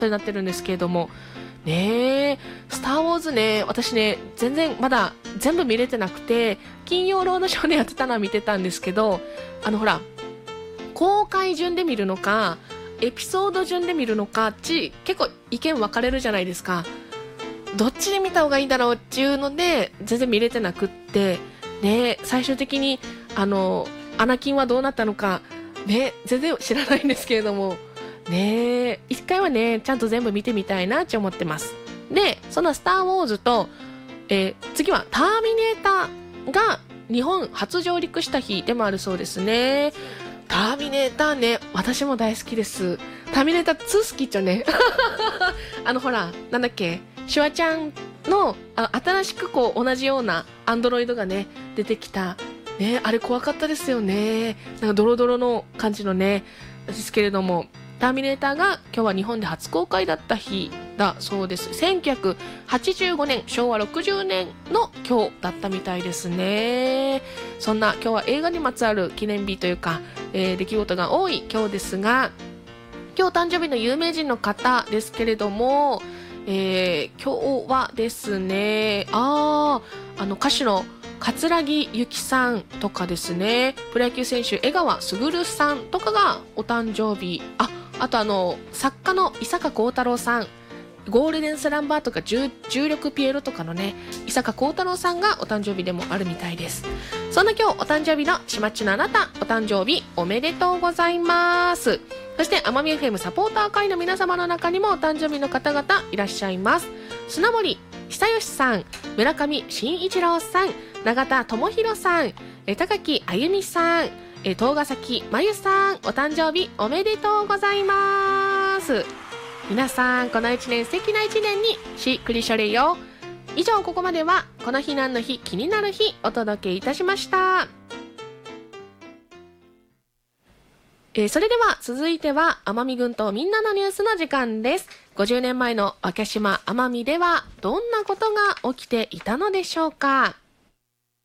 となってるんですけれども、ねえ、スターウォーズね、私ね、全然まだ全部見れてなくて、金曜ロードショーでやってたのは見てたんですけど、ほら、公開順で見るのか、エピソード順で見るのか、結構意見分かれるじゃないですか。どっちで見た方がいいんだろうっていうので、全然見れてなくって、ね、最終的に、アナキンはどうなったのか、ね、全然知らないんですけれども、ね、一回はね、ちゃんと全部見てみたいなって思ってます。で、そのスター・ウォーズと、次はターミネーターが日本初上陸した日でもあるそうですね。ターミネーターね、私も大好きです。ターミネーター2好きっちゃね。ほら、なんだっけ、シュワちゃんの新しくこう同じようなアンドロイドがね、出てきた。ね、あれ怖かったですよね。なんかドロドロの感じのね、ですけれども、ターミネーターが今日は日本で初公開だった日だそうです。1985年、昭和60年の今日だったみたいですね。そんな今日は映画にまつわる記念日というか、出来事が多い今日ですが、今日誕生日の有名人の方ですけれども、今日はですね、歌手の桂木由紀さんとかですね、プロ野球選手江川卓さんとかがお誕生日、あと作家の伊坂幸太郎さん、ゴールデンスランバーとか重力ピエロとかのね、伊坂幸太郎さんがお誕生日でもあるみたいです。そんな今日お誕生日のしまっちのあなた、お誕生日おめでとうございます。そして奄美 FM サポーター会の皆様の中にもお誕生日の方々いらっしゃいます。砂森久義さん、村上慎一郎さん、永田智弘さん、高木あゆみさん、東ヶ崎まゆさん、お誕生日おめでとうございます。皆さんこの一年素敵な一年にしっくりしょれよ。以上、ここまではこの日何の日気になる日お届けいたしました。それでは続いては奄美群島みんなのニュースの時間です。50年前の若島奄美ではどんなことが起きていたのでしょうか。